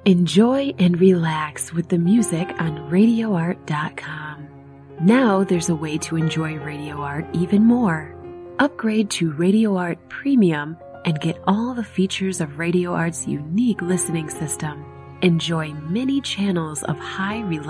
Enjoy and relax with the music on RadioArt.com. Now there's a way to enjoy Radio Art even more. Upgrade to Radio Art Premium and get all the features of Radio Art's unique listening system. Enjoy many channels of high